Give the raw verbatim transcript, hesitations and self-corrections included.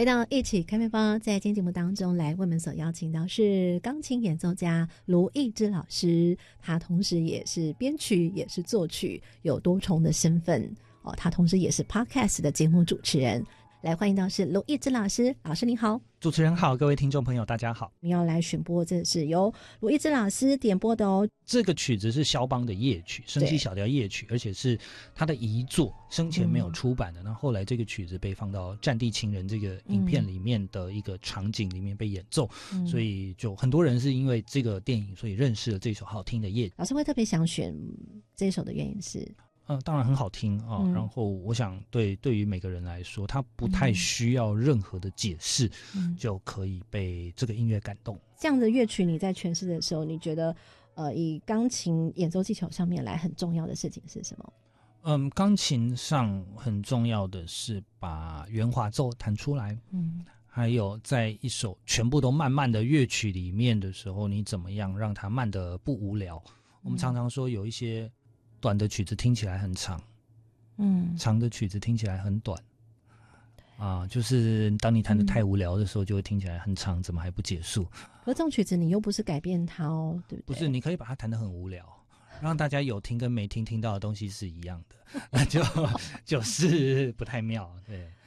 回到一起开面包，在今天节目当中来为我们所邀请到是钢琴演奏家卢艺之老师，他同时也是编曲也是作曲，有多重的身份哦。他同时也是 Podcast 的节目主持人。来欢迎到是卢艺之老师，老师您好。 主持人好，各位听众朋友大家好。 我们要来选播，这是由卢艺之老师点播的哦。 这个曲子是肖邦的夜曲，升 C 小调夜曲，而且是他的遗作，生前没有出版的。那、嗯、后来这个曲子被放到《战地情人》这个影片里面的一个场景里面被演奏、嗯、所以就很多人是因为这个电影所以认识了这首好听的夜曲。 老师会特别想选这首的原因是嗯，当然很好听啊、哦嗯。然后我想对对于每个人来说，他不太需要任何的解释、嗯，就可以被这个音乐感动。 这样的乐曲你在诠释的时候，你觉得呃，以钢琴演奏技巧上面来很重要的事情是什么？ 嗯，钢琴上很重要的是把圆滑奏弹出来。嗯。还有在一首全部都慢慢的乐曲里面的时候，你怎么样让它慢得不无聊？我们常常说有一些短的曲子听起来很长，嗯，长的曲子听起来很短，啊，就是当你弹得太无聊的时候，就会听起来很长，怎么还不结束？ 可这种曲子你又不是改变它哦，对不对？ 不是，你可以把它弹得很无聊，让大家有听跟没听听到的东西是一样的，就就是不太妙，对。